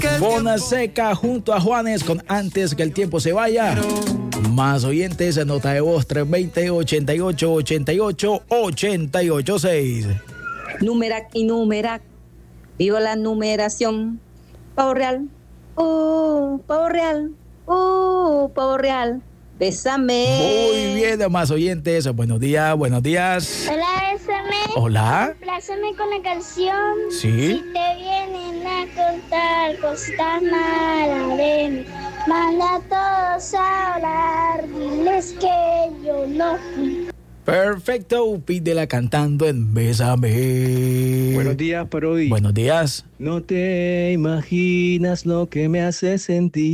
Fonseca junto a Juanes con Antes que el tiempo se vaya. Más oyentes, nota de voz 320-88-88-886. Numerac y numerac, viva la numeración. Pavo real, pavo real, pavo real. Bésame. Muy bien, más oyentes. Buenos días, buenos días. Hola, bésame. Hola. Complázame con la canción. Sí. Si te vienen a contar cosas malas de mí, manda a todos a hablar. Diles que yo no fui. Perfecto, pídela cantando en Bésame. Buenos días, Parodi. Buenos días. No te imaginas lo que me hace sentir.